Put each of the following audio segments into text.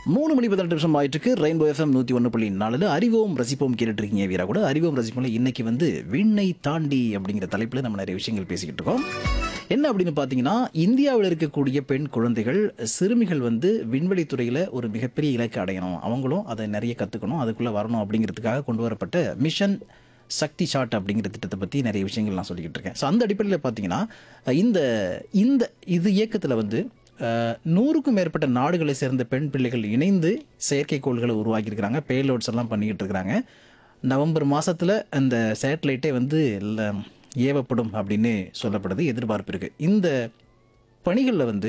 3 மணி 18 நிமிஷம் ஆயிட்டுருக்கு. Rainbow FM 101.4 அறிவோம் ரசிப்போம் கேட்டுட்டு இருக்கீங்க வீரா கூட. அறிவோம் ரசிப்போம்ல இன்னைக்கு வந்து விண்ணை தாண்டி அப்படிங்கிற தலைப்பில் நம்ம நிறைய விஷயங்கள் பேசிக்கிட்டு இருக்கோம். என்ன அப்படின்னு பார்த்தீங்கன்னா, இந்தியாவில் இருக்கக்கூடிய பெண் குழந்தைகள், சிறுமிகள் வந்து விண்வெளி துறையில் ஒரு மிகப்பெரிய இலக்கை அடையணும், அவங்களும் அதை நிறைய கற்றுக்கணும், அதுக்குள்ளே வரணும் அப்படிங்கிறதுக்காக கொண்டு வரப்பட்ட மிஷன் சக்தி ஷாட் அப்படிங்கிற திட்டத்தை பற்றி நிறைய விஷயங்கள் நான் சொல்லிக்கிட்டு இருக்கேன். ஸோ அந்த அடிப்படையில் பார்த்தீங்கன்னா, இந்த இந்த இது இயக்கத்தில் வந்து 100க்கும் மேற்பட்ட நாடுகளை சேர்ந்த பெண் பிள்ளைகள் இணைந்து செயற்கைக்கோள்களை உருவாக்கியிருக்கிறாங்க. பேலோட்ஸ் எல்லாம் பண்ணிக்கிட்டு இருக்கிறாங்க. நவம்பர் மாதத்தில் அந்த சேட்டலைட்டே வந்து ஏவப்படும் அப்படின்னு சொல்லப்படுது. எதிர்பார்ப்பு இருக்குது. இந்த பணிகளில் வந்து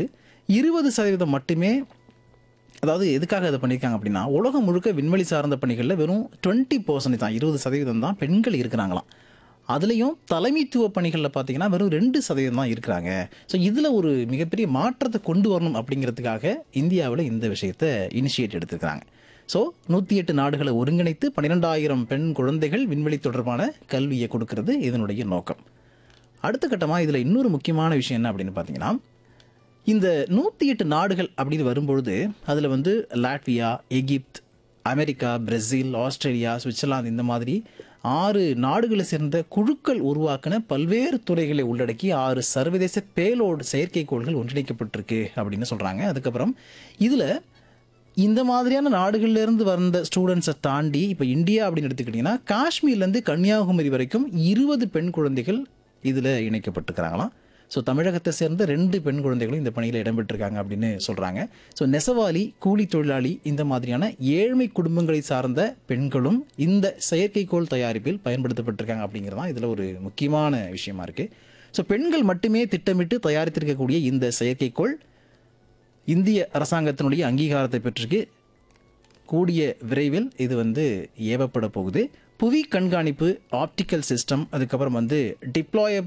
20% மட்டுமே, அதாவது எதுக்காக இதை பண்ணியிருக்காங்க அப்படின்னா, உலகம் முழுக்க விண்வெளி சார்ந்த பணிகளில் வெறும் 20% தான், 20% தான் பெண்கள் இருக்கிறாங்களாம். அதுலேயும் தலைமைத்துவ பணிகளில் பார்த்தீங்கன்னா வெறும் 2% தான் இருக்கிறாங்க. ஸோ இதில் ஒரு மிகப்பெரிய மாற்றத்தை கொண்டு வரணும் அப்படிங்கிறதுக்காக இந்தியாவில் இந்த விஷயத்தை இனிஷியேட் எடுத்துருக்கிறாங்க. ஸோ 108 நாடுகளை ஒருங்கிணைத்து 12,000 பெண் குழந்தைகள் விண்வெளி தொடர்பான கல்வியை கொடுக்கறது இதனுடைய நோக்கம். அடுத்த கட்டமாக இதில் இன்னொரு முக்கியமான விஷயம் என்ன அப்படின்னு பார்த்தீங்கன்னா, இந்த 108 நாடுகள் அப்படின்னு வரும்பொழுது அதில் வந்து Latvia, Egypt, America, Brazil, Australia, Switzerland இந்த மாதிரி 6 நாடுகளை சேர்ந்த குழுக்கள் உருவாக்கின பல்வேறு துறைகளை உள்ளடக்கி 6 சர்வதேச பேலோடு செயற்கைக்கோள்கள் ஒன்றிணைக்கப்பட்டிருக்கு அப்படின்னு சொல்கிறாங்க. அதுக்கப்புறம் இதில் இந்த மாதிரியான நாடுகள்லேருந்து வந்த ஸ்டூடெண்ட்ஸை தாண்டி இப்போ இந்தியா அப்படின்னு எடுத்துக்கிட்டிங்கன்னா, காஷ்மீர்லேருந்து கன்னியாகுமரி வரைக்கும் 20 பெண் குழந்தைகள் இதில் இணைக்கப்பட்டிருக்கிறாங்களாம். ஸோ தமிழகத்தை சேர்ந்த 2 பெண் குழந்தைகளும் இந்த பணியில் இடம்பெற்றிருக்காங்க அப்படின்னு சொல்கிறாங்க. ஸோ நெசவாளி, கூலி தொழிலாளி இந்த மாதிரியான ஏழ்மை குடும்பங்களை சார்ந்த பெண்களும் இந்த செயற்கைக்கோள் தயாரிப்பில் பயன்படுத்தப்பட்டிருக்காங்க அப்படிங்கிறது தான் இதில் ஒரு முக்கியமான விஷயமா இருக்குது. ஸோ பெண்கள் மட்டுமே திட்டமிட்டு தயாரித்திருக்கக்கூடிய இந்த செயற்கைக்கோள் இந்திய அரசாங்கத்தினுடைய அங்கீகாரத்தை பெற்றிருக்கு. கூடிய விரைவில் இது வந்து ஏவப்பட போகுது. புவி கண்காணிப்பு, ஆப்டிக்கல் சிஸ்டம், அதுக்கப்புறம் வந்து டிப்ளாயபிள்